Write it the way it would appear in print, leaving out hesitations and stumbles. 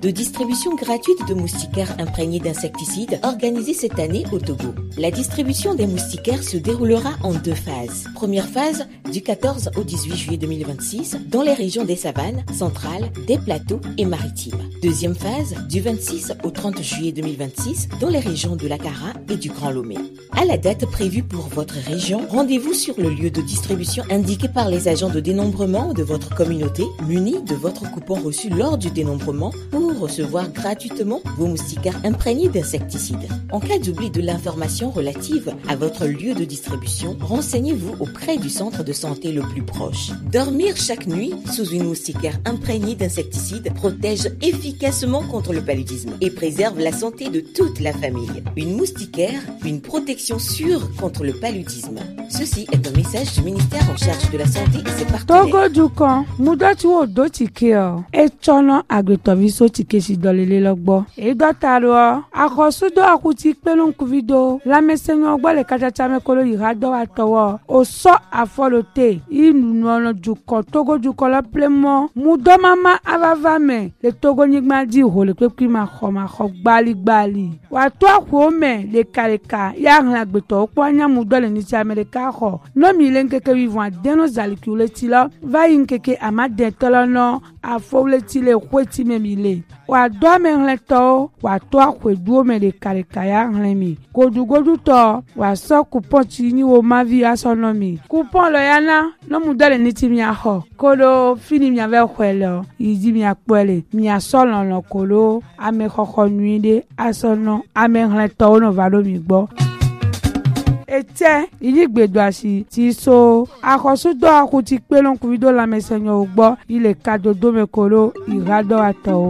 de distribution gratuite de moustiquaires imprégnés d'insecticides organisée cette année au Togo. La distribution des moustiquaires se déroulera en 2 phases. Première phase, du 14 au 18 juillet 2026, dans les régions des savanes, centrales, des plateaux et maritimes. Deuxième phase, du 26 au 30 juillet 2026, dans les régions de l'Akara et du Grand Lomé. À la date prévue pour votre région, rendez-vous sur le lieu de distribution indiqué par les agents de dénombrement de votre communauté, munis de votre coupon reçu lors du dénombrement pour recevoir gratuitement vos moustiquaires imprégnés d'insecticides. En cas d'oubli de l'information relative à votre lieu de distribution, renseignez-vous auprès du centre de santé le plus proche. Dormir chaque nuit sous une moustiquaire imprégnée d'insecticides protège efficacement contre le paludisme et préserve la santé de toute la famille. Une moustiquaire, une protection sûre contre le paludisme. Ceci est un message du ministère en charge de la santé et ses partenaires. Togo dukan mudati wo do tike o e chono agretoviso tike si dolele logbo e dotaro akosudo akuti pelon kuvido la mesenyo ogbo le kachacha mekolo irado atowo o so afolote inu ono dukan Togo dukan la plemo mudo mama avavame le Togo nigma di ho le pepi ma kho gbali wa to akome le kaleka ya agbeto opo anya mudo le ni ti America ho no mi le nkeke vivant deno zalikule tilo va inkeke amade tolono afole tile kweti memile wa do menleto wa to akwedu me le kaleka ya nlemi godu to wa so coupon ti ni wo mavi asonomi coupon lo yana no mudo le ni ti mi aho kolo fini mi ave kwelo idi mi apele mi asolo no kolo ame koko nuide asono ame nleto no valo mi gbo ete iligbedoasi ti so akosudo akuti pelon kuvido la mesenyo ugbo ile kadodo mekolo irado ato